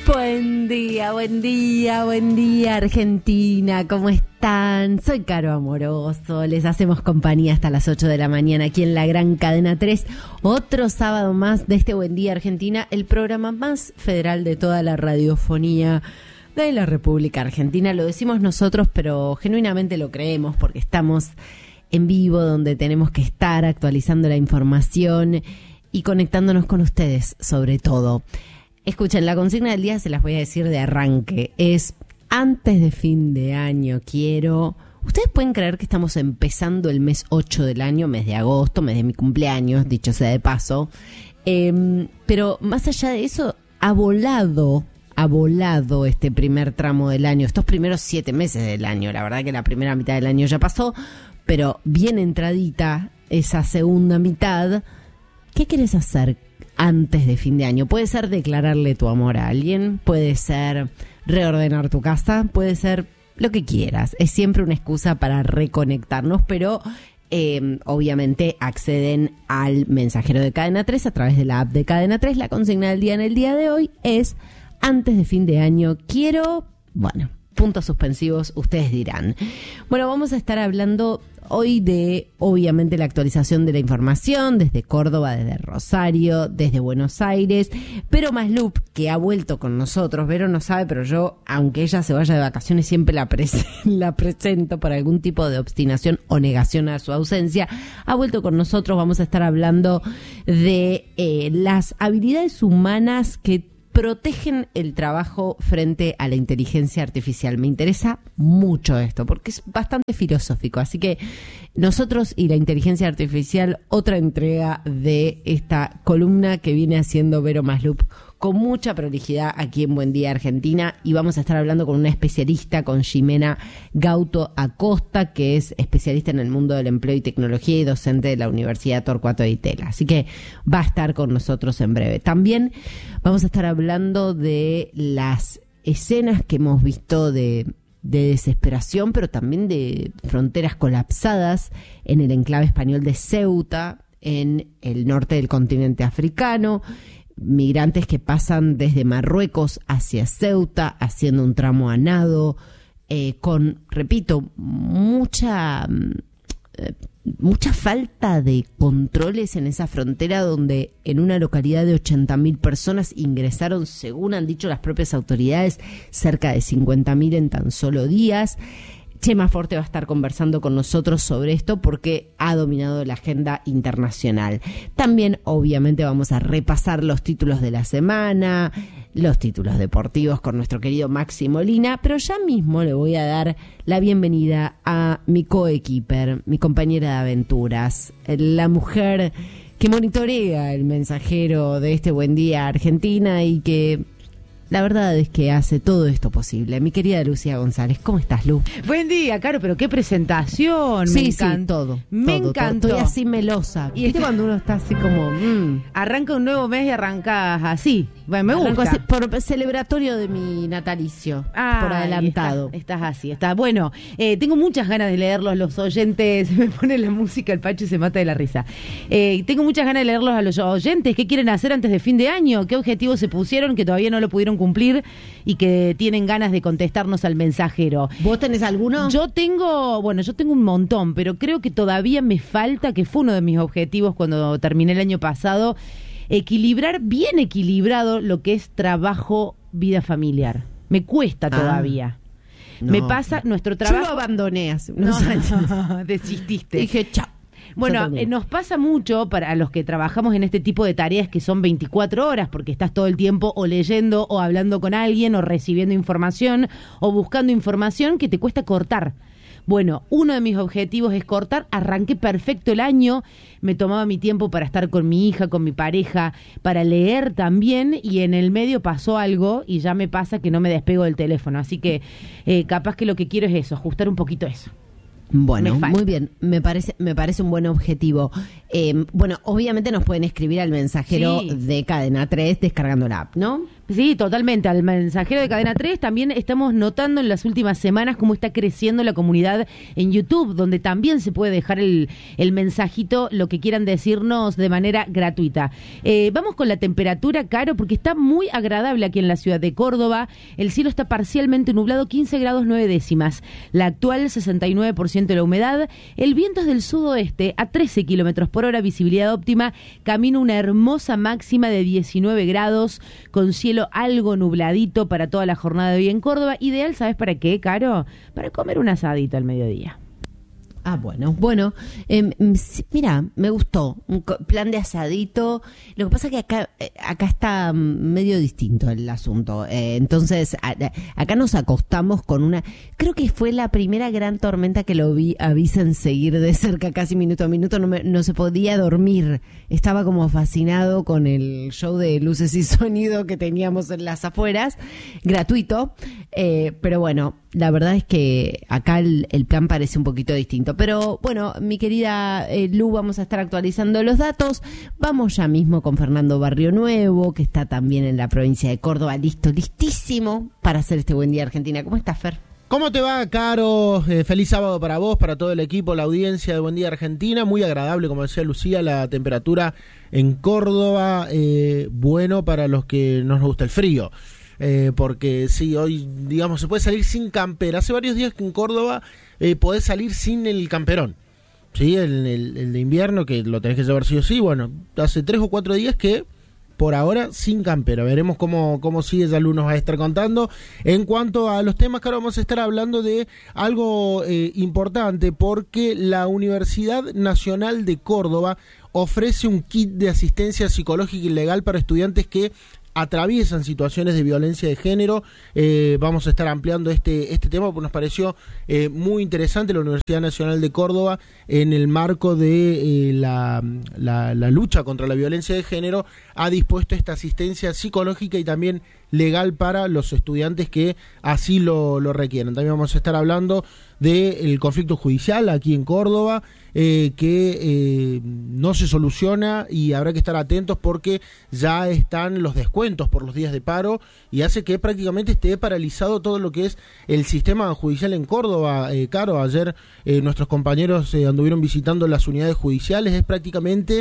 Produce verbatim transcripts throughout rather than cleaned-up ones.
Buen día, buen día, buen día Argentina, ¿cómo están? Soy Caro Amoroso, les hacemos compañía hasta las ocho de la mañana aquí en la Gran Cadena tres. Otro sábado más de este Buen Día Argentina, el programa más federal de toda la radiofonía de la República Argentina. Lo decimos nosotros, pero genuinamente lo creemos porque estamos en vivo, donde tenemos que estar actualizando la información y conectándonos con ustedes sobre todo. Escuchen, la consigna del día se las voy a decir de arranque. Es antes de fin de año quiero... Ustedes pueden creer que estamos empezando el mes ocho del año, mes de agosto, mes de mi cumpleaños, dicho sea de paso. Eh, pero más allá de eso, ha volado, ha volado este primer tramo del año, estos primeros siete meses del año. La verdad que la primera mitad del año ya pasó, pero bien entradita esa segunda mitad. ¿Qué querés hacer antes de fin de año? Puede ser declararle tu amor a alguien, puede ser reordenar tu casa, puede ser lo que quieras. Es siempre una excusa para reconectarnos, pero eh, obviamente acceden al mensajero de Cadena tres a través de la app de Cadena tres. La consigna del día en el día de hoy es antes de fin de año quiero... Bueno, puntos suspensivos, ustedes dirán. Bueno, vamos a estar hablando hoy de, obviamente, la actualización de la información desde Córdoba, desde Rosario, desde Buenos Aires. Vero Maslup, que ha vuelto con nosotros. Vero no sabe, pero yo, aunque ella se vaya de vacaciones, siempre la, pres- la presento por algún tipo de obstinación o negación a su ausencia. Ha vuelto con nosotros. Vamos a estar hablando de eh, las habilidades humanas que protegen el trabajo frente a la inteligencia artificial. Me interesa mucho esto porque es bastante filosófico. Así que nosotros y la inteligencia artificial, otra entrega de esta columna que viene haciendo Vero Maslup con mucha prolijidad aquí en Buen Día Argentina, y vamos a estar hablando con una especialista, con Ximena Gauto Acosta, que es especialista en el mundo del empleo y tecnología y docente de la Universidad Torcuato Di Tella. Así que va a estar con nosotros en breve. También vamos a estar hablando de las escenas que hemos visto de, de desesperación, pero también de fronteras colapsadas en el enclave español de Ceuta, en el norte del continente africano. Migrantes que pasan desde Marruecos hacia Ceuta, haciendo un tramo a nado, eh, con, repito, mucha, eh, mucha falta de controles en esa frontera, donde en una localidad de ochenta mil personas ingresaron, según han dicho las propias autoridades, cerca de cincuenta mil en tan solo días. Chema Forte va a estar conversando con nosotros sobre esto porque ha dominado la agenda internacional. También, obviamente, vamos a repasar los títulos de la semana, los títulos deportivos con nuestro querido Maxi Molina, pero ya mismo le voy a dar la bienvenida a mi coequiper, mi compañera de aventuras, la mujer que monitorea el mensajero de este Buen Día Argentina y que... la verdad es que hace todo esto posible. Mi querida Lucía González, ¿cómo estás, Lu? Buen día, Caro, pero qué presentación. Sí, me encantó. Sí, todo. Me todo, encantó. Todo. Estoy así melosa. ¿Y viste cuando uno está así como... Mmm. Arranca un nuevo mes y arrancas así. Bueno, me Arranco gusta. Así, por celebratorio de mi natalicio. Ah, por adelantado. Está, estás así, está. Bueno, eh, tengo muchas ganas de leerlos los oyentes. Me pone la música, el Pacho y se mata de la risa. Eh, tengo muchas ganas de leerlos a los oyentes. ¿Qué quieren hacer antes de fin de año? ¿Qué objetivos se pusieron que todavía no lo pudieron cumplir y que tienen ganas de contestarnos al mensajero? ¿Vos tenés alguno? Yo tengo, bueno, yo tengo un montón, pero creo que todavía me falta, que fue uno de mis objetivos cuando terminé el año pasado, equilibrar bien equilibrado lo que es trabajo, vida familiar. Me cuesta ah, todavía. No. Me pasa nuestro trabajo. Yo lo abandoné hace unos no, años. Desististe. Dije, chao. Bueno, eh, nos pasa mucho para los que trabajamos en este tipo de tareas que son veinticuatro horas, porque estás todo el tiempo o leyendo o hablando con alguien o recibiendo información o buscando información, que te cuesta cortar. Bueno, uno de mis objetivos es cortar. Arranqué perfecto el año, me tomaba mi tiempo para estar con mi hija, con mi pareja, para leer también, y en el medio pasó algo y ya me pasa que no me despego del teléfono. Así que eh, capaz que lo que quiero es eso, ajustar un poquito eso. Bueno, muy bien, me parece me parece un buen objetivo. Eh, bueno, obviamente nos pueden escribir al mensajero sí. de Cadena tres descargando la app, ¿no? Sí, totalmente. Al mensajero de Cadena tres también estamos notando en las últimas semanas cómo está creciendo la comunidad en YouTube, donde también se puede dejar el, el mensajito, lo que quieran decirnos de manera gratuita. Eh, vamos con la temperatura, Caro, porque está muy agradable aquí en la ciudad de Córdoba. El cielo está parcialmente nublado, quince grados nueve décimas. La actual, sesenta y nueve por ciento de la humedad. El viento es del sudoeste a trece kilómetros por hora, visibilidad óptima. Camina una hermosa máxima de diecinueve grados, con cielo algo nubladito para toda la jornada de hoy en Córdoba. Ideal, ¿sabes para qué, Caro? Para comer un asadito al mediodía. Ah, bueno, bueno, eh, mira, me gustó, un plan de asadito. Lo que pasa es que acá, acá está medio distinto el asunto. Eh, entonces, a, acá nos acostamos con una, creo que fue la primera gran tormenta que lo vi, avisan seguir de cerca, casi minuto a minuto, no, me, no se podía dormir. Estaba como fascinado con el show de luces y sonido que teníamos en las afueras, gratuito, eh, pero bueno, la verdad es que acá el, el plan parece un poquito distinto. Pero bueno, mi querida eh, Lu, vamos a estar actualizando los datos. Vamos ya mismo con Fernando Barrio Nuevo, que está también en la provincia de Córdoba, listo, listísimo para hacer este Buen Día Argentina. ¿Cómo estás, Fer? ¿Cómo te va, Caro? Eh, feliz sábado para vos, para todo el equipo, la audiencia de Buen Día Argentina. Muy agradable, como decía Lucía, la temperatura en Córdoba. Eh, bueno para los que no nos gusta el frío. Eh, porque sí, hoy, digamos, se puede salir sin campera. Hace varios días que en Córdoba eh, podés salir sin el camperón, ¿sí? El, el, el de invierno, que lo tenés que llevar sí o sí. Bueno, hace tres o cuatro días que por ahora sin campera. Veremos cómo, cómo sigue, ya Lu nos va a estar contando. En cuanto a los temas que ahora vamos a estar hablando de algo eh, importante, porque la Universidad Nacional de Córdoba ofrece un kit de asistencia psicológica y legal para estudiantes que atraviesan situaciones de violencia de género. Eh, vamos a estar ampliando este este tema porque nos pareció eh, muy interesante. La Universidad Nacional de Córdoba, en el marco de eh, la, la, la lucha contra la violencia de género, ha dispuesto esta asistencia psicológica y también legal para los estudiantes que así lo, lo requieren. También vamos a estar hablando del conflicto judicial aquí en Córdoba, eh, que eh, no se soluciona y habrá que estar atentos porque ya están los descuentos por los días de paro y hace que prácticamente esté paralizado todo lo que es el sistema judicial en Córdoba. Eh, Caro, ayer eh, nuestros compañeros eh, anduvieron visitando las unidades judiciales. Es prácticamente,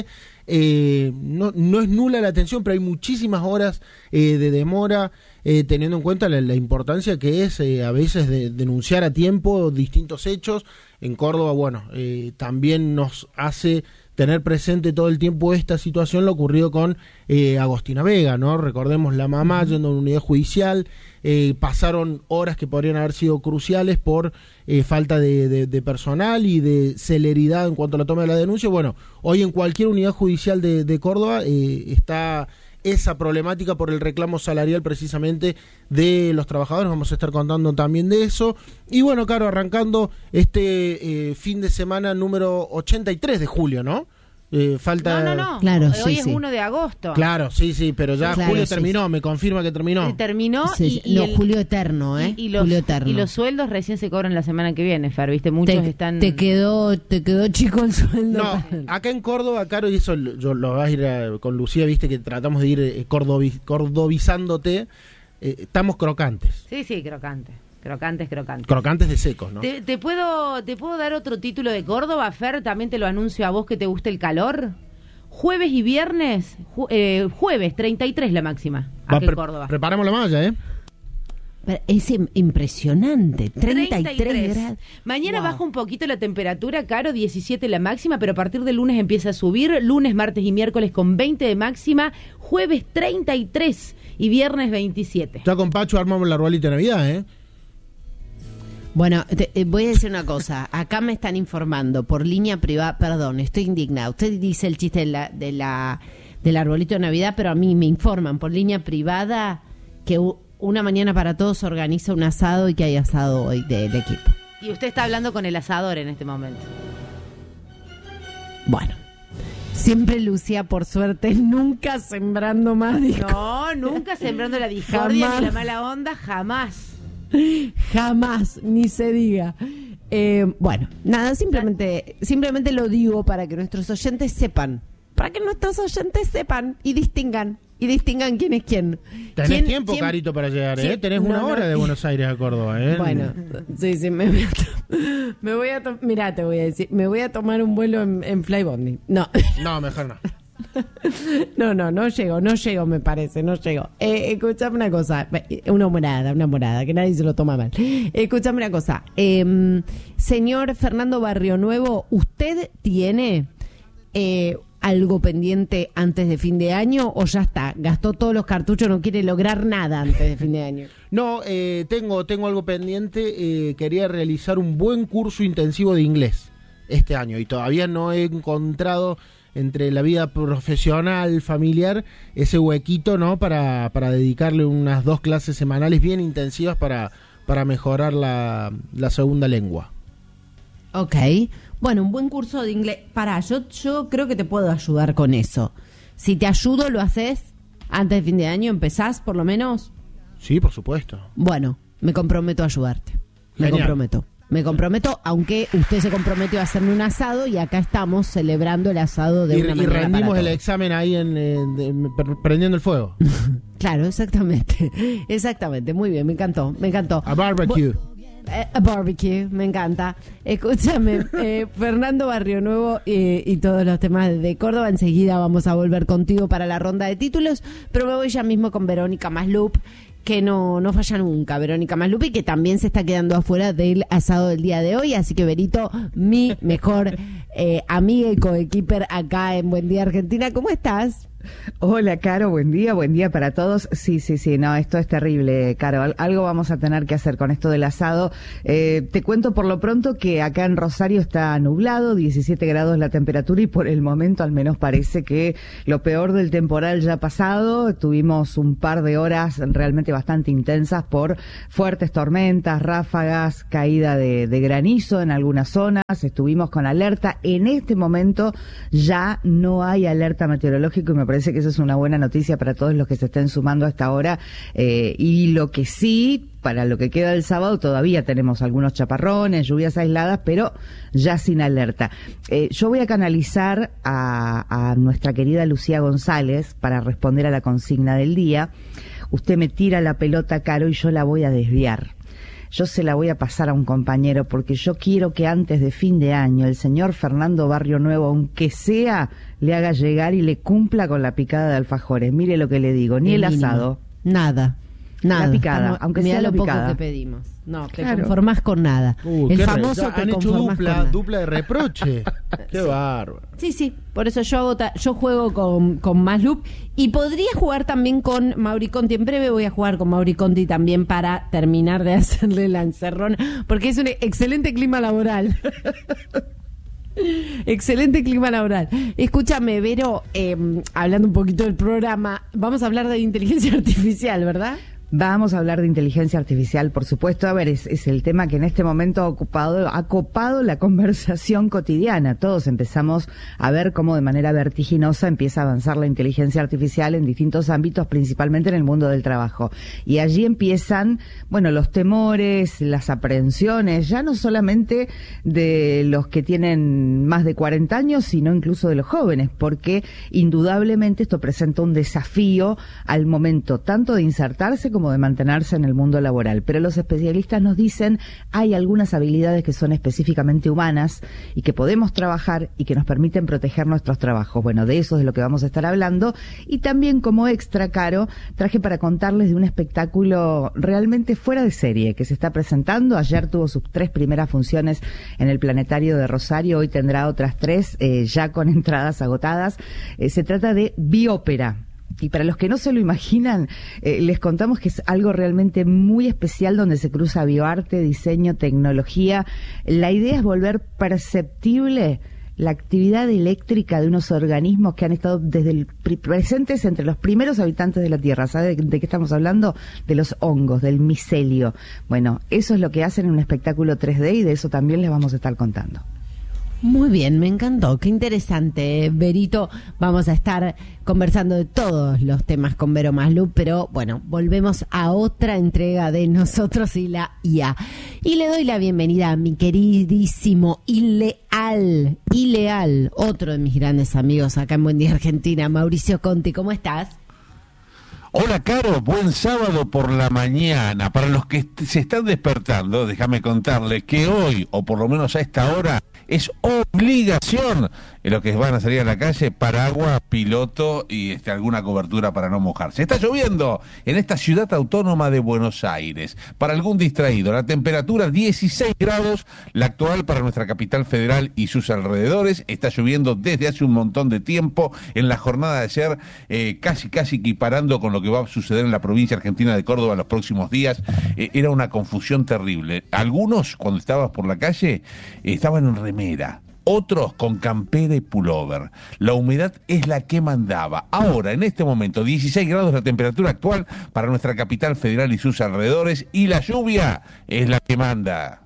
eh, no, no es nula la atención, pero hay muchísimas horas eh, de demora, eh, teniendo en cuenta la, la importancia que es eh, a veces de denunciar a tiempo distintos hechos. En Córdoba, bueno, eh, también nos hace tener presente todo el tiempo esta situación, lo ocurrido con eh, Agostina Vega, ¿no? Recordemos la mamá yendo a una unidad judicial, eh, pasaron horas que podrían haber sido cruciales por eh, falta de, de, de personal y de celeridad en cuanto a la toma de la denuncia. Bueno, hoy en cualquier unidad judicial de, de Córdoba eh, está esa problemática por el reclamo salarial precisamente de los trabajadores. Vamos a estar contando también de eso. Y bueno, claro, arrancando este eh, fin de semana número ochenta y tres de julio, ¿no? Eh, falta... No, no, no. Claro, Hoy sí, es sí. uno de agosto. Claro, sí, sí, pero ya Claro, julio sí, terminó, sí. me confirma que terminó. Eh, Terminó Sí, y, y no, el- Julio Eterno, ¿eh? y, y los, Julio Eterno. y los sueldos recién se cobran la semana que viene, Fer, ¿viste? Muchos te, están... te quedó te quedó chico el sueldo. No, acá en Córdoba, Caro, y eso lo- yo lo vas a ir a- con Lucía, viste que tratamos de ir eh, cordobi- cordobizándote, eh, estamos crocantes, Sí, sí, crocantes. Crocantes, crocantes. crocantes de secos, ¿no? ¿Te, te puedo, ¿Te puedo dar otro título de Córdoba, Fer? También te lo anuncio a vos que te guste el calor. Jueves y viernes, ju- eh, jueves treinta y tres la máxima, Va, aquí en pre- Córdoba. Preparamos la malla, ¿eh? Pero es im- impresionante, treinta y tres grados. Mañana Wow. baja un poquito la temperatura, Caro, diecisiete la máxima, pero a partir del lunes empieza a subir. Lunes, martes y miércoles con veinte de máxima. Jueves treinta y tres y viernes veintisiete. Ya con Pacho armamos la arbolita de Navidad, ¿eh? Bueno, te- eh, voy a decir una cosa. Acá me están informando por línea privada. Perdón, estoy indignada. Usted dice el chiste de la, de la del arbolito de Navidad, pero a mí me informan por línea privada que u- una mañana para todos organiza un asado y que hay asado hoy del equipo. Y usted está hablando con el asador en este momento. Bueno, siempre Lucía, por suerte, nunca sembrando más. disco- No, nunca sembrando la discordia Jamás. ni la mala onda, jamás. Jamás, ni se diga. Eh, bueno, nada, simplemente, simplemente lo digo para que nuestros oyentes sepan, para que nuestros oyentes sepan y distingan y distingan quién es quién. Tenés ¿Quién, tiempo, quién? Carito, para llegar, ¿eh? Sí, Tenés no, una no, hora de eh, Buenos Aires a Córdoba, ¿eh? Sí, no, Tenés no, tiempo, no. Carito, para llegar, ¿eh? Bueno. Tenés Buenos Aires a Córdoba, ¿eh? Bueno, sí, sí, me voy a, to- me voy a to- mirá, te voy a decir, me voy a tomar un vuelo en, en Flybondi. No. No, mejor no. No, no, no llego, no llego, me parece, no llego. Eh, escúchame una cosa, una morada, una morada, que nadie se lo toma mal. Escúchame una cosa, eh, señor Fernando Barrio Nuevo, ¿usted tiene eh, algo pendiente antes de fin de año o ya está? Gastó todos los cartuchos, no quiere lograr nada antes de fin de año. No, eh, tengo, tengo algo pendiente, eh, quería realizar un buen curso intensivo de inglés este año y todavía no he encontrado entre la vida profesional, familiar, ese huequito, ¿no? Para, para dedicarle unas dos clases semanales bien intensivas para, para mejorar la, la segunda lengua. Ok, bueno, un buen curso de inglés. Pará, yo, yo creo que te puedo ayudar con eso. Si te ayudo, ¿lo haces antes de fin de año? ¿Empezás por lo menos? Sí, por supuesto. Bueno, me comprometo a ayudarte. Me Genial. comprometo. Me comprometo, aunque usted se comprometió a hacerme un asado y acá estamos celebrando el asado de Y, una y manera rendimos para el todos. examen ahí en, en- de- per- prendiendo el fuego. Claro, exactamente. Exactamente, muy bien, me encantó, me encantó. A barbecue. Eh, a barbecue, me encanta. Escúchame, eh, Fernando Barrio Nuevo eh, y todos los temas de Córdoba. Enseguida vamos a volver contigo para la ronda de títulos, pero me voy ya mismo con Verónica Maslup, que no, no falla nunca, Verónica Maslup, y que también se está quedando afuera del asado del día de hoy. Así que, Berito, mi mejor eh, amiga y coequiper acá en Buen Día Argentina, ¿cómo estás? Hola, Caro, buen día, buen día para todos. Sí, sí, sí, no, esto es terrible, Caro. Al- algo vamos a tener que hacer con esto del asado. Eh, te cuento por lo pronto que acá en Rosario está nublado, diecisiete grados la temperatura y por el momento al menos parece que lo peor del temporal ya ha pasado. Tuvimos un par de horas realmente bastante intensas por fuertes tormentas, ráfagas, caída de, de granizo en algunas zonas. Estuvimos con alerta. En este momento ya no hay alerta meteorológica y me parece que eso es una buena noticia para todos los que se estén sumando a esta hora. Eh, y lo que sí, para lo que queda del sábado, todavía tenemos algunos chaparrones, lluvias aisladas, pero ya sin alerta. Eh, yo voy a canalizar a, a nuestra querida Lucía González para responder a la consigna del día. Usted me tira la pelota, Caro, y yo la voy a desviar. Yo se la voy a pasar a un compañero porque yo quiero que antes de fin de año el señor Fernando Barrio Nuevo, aunque sea, le haga llegar y le cumpla con la picada de alfajores. Mire lo que le digo, ni el, El mínimo. asado. Nada. Nada. La picada, Estamos- aunque mirá sea la lo poco picada. que pedimos. No, te Claro. conformás con nada. Uh, El qué re- famoso ya te han hecho conformás con dupla, nada. dupla de reproche. Qué bárbaro. Sí, sí, por eso yo hago ta- yo juego con, con Maslup y podría jugar también con Mauri Conti. En breve voy a jugar con Mauri Conti también para terminar de hacerle la encerrón, porque es un excelente clima laboral. Excelente clima laboral. Escúchame, Vero, eh, hablando un poquito del programa, vamos a hablar de inteligencia artificial, ¿verdad? Vamos a hablar de inteligencia artificial, por supuesto. A ver, es, es el tema que en este momento ha ocupado, ha copado la conversación cotidiana. Todos empezamos a ver cómo de manera vertiginosa empieza a avanzar la inteligencia artificial en distintos ámbitos, principalmente en el mundo del trabajo. Y allí empiezan, bueno, los temores, las aprehensiones, ya no solamente de los que tienen más de cuarenta años, sino incluso de los jóvenes, porque indudablemente esto presenta un desafío al momento tanto de insertarse como de mantenerse en el mundo laboral. Pero los especialistas nos dicen hay algunas habilidades que son específicamente humanas y que podemos trabajar y que nos permiten proteger nuestros trabajos. Bueno, de eso es de lo que vamos a estar hablando. Y también como extra, Caro, traje para contarles de un espectáculo realmente fuera de serie que se está presentando. Ayer tuvo sus tres primeras funciones en el Planetario de Rosario, hoy tendrá otras tres eh, ya con entradas agotadas. Eh, se trata de Biópera. Y para los que no se lo imaginan, eh, les contamos que es algo realmente muy especial donde se cruza bioarte, diseño, tecnología. La idea es volver perceptible la actividad eléctrica de unos organismos que han estado desde el pri- presentes entre los primeros habitantes de la Tierra. ¿Sabe de, de qué estamos hablando? De los hongos, del micelio. Bueno, eso es lo que hacen en un espectáculo tres D y de eso también les vamos a estar contando. Muy bien, me encantó, qué interesante, Verito. Vamos a estar conversando de todos los temas con Vero Maslup, pero bueno, volvemos a otra entrega de Nosotros y la I A. Y le doy la bienvenida a mi queridísimo Ileal, Ileal, otro de mis grandes amigos acá en Buen Día Argentina, Mauricio Conti. ¿Cómo estás? Hola, Caro, buen sábado por la mañana. Para los que est- se están despertando, déjame contarles que hoy, o por lo menos a esta hora, es obligación en los que van a salir a la calle, paraguas, piloto y este, alguna cobertura para no mojarse. Está lloviendo en esta ciudad autónoma de Buenos Aires. Para algún distraído, la temperatura dieciséis grados, la actual para nuestra capital federal y sus alrededores. Está lloviendo desde hace un montón de tiempo. En la jornada de ayer, eh, casi casi equiparando con lo que va a suceder en la provincia argentina de Córdoba en los próximos días. Eh, era una confusión terrible. Algunos, cuando estabas por la calle, eh, estaban en remera. Otros con campera y pullover. La humedad es la que mandaba. Ahora, en este momento, dieciséis grados la temperatura actual para nuestra capital federal y sus alrededores, y la lluvia es la que manda.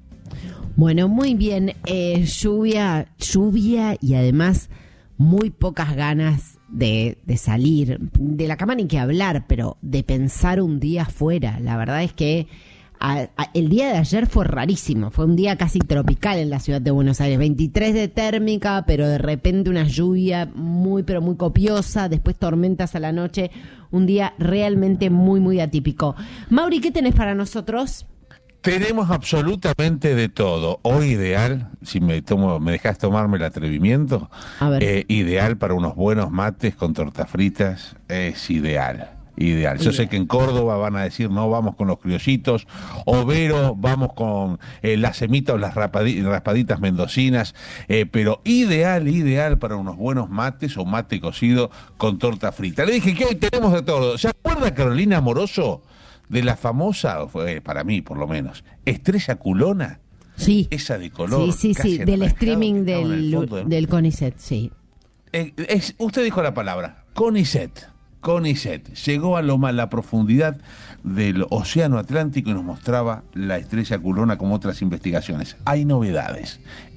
Bueno, muy bien. Eh, lluvia, lluvia y además muy pocas ganas de, de salir. De la cama ni que hablar, pero de pensar un día afuera. La verdad es que A, a, el día de ayer fue rarísimo, fue un día casi tropical en la ciudad de Buenos Aires, veintitrés de térmica, pero de repente una lluvia muy pero muy copiosa, después tormentas a la noche, un día realmente muy muy atípico. Mauri, ¿qué tenés para nosotros? Tenemos absolutamente de todo. Hoy ideal, si me tomo, me dejas tomarme el atrevimiento, A ver. eh, ideal para unos buenos mates con tortas fritas, es ideal. Ideal. Yo sé que en Córdoba van a decir no, vamos con los criollitos, Overo, vamos con eh, las semitas o las rapadi- raspaditas mendocinas, eh, pero ideal, ideal para unos buenos mates o mate cocido con torta frita. Le dije que hoy tenemos de todo. ¿Se acuerda Carolina Amoroso de la famosa, eh, para mí por lo menos, Estrella Culona? Sí. Esa de color. Sí, sí, casi sí, del enrascado, streaming que estaba en el del, fondo de- del CONICET, sí. Eh, es, usted dijo la palabra, CONICET. CONICET llegó a lo más, la profundidad del océano Atlántico y nos mostraba la Estrella Culona como otras investigaciones. Hay novedades.